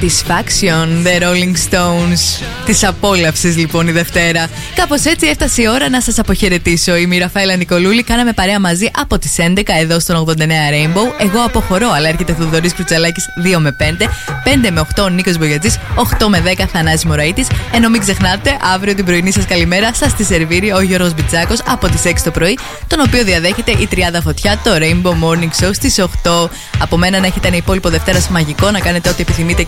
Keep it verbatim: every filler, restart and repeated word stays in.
Satisfaction, The Rolling Stones. Της απόλαυσης λοιπόν η Δευτέρα. Κάπως έτσι έφτασε η ώρα να σας αποχαιρετήσω. Είμαι η Ραφαέλα Νικολούλη. Κάναμε παρέα μαζί από τις έντεκα εδώ στον ογδόντα εννέα Rainbow. Εγώ αποχωρώ, αλλά έρχεται Θοδωρής Κρουτσαλάκης δύο με πέντε, πέντε με οκτώ Νίκος Μπογιατζής, οκτώ με δέκα Θανάσης Μωραΐτης. Ενώ μην ξεχνάτε, αύριο την πρωινή σας καλημέρα σας τη σερβίρει ο Γιώργος Μπιτσάκος από τις έξι το πρωί, τον οποίο διαδέχεται η Τριάδα Φωτιά, το Rainbow Morning Show στις οκτώ. Από μένα να έχετε ένα υπόλοιπο Δευτέρας μαγικό, να κάνετε ό,τι επιθυμείτε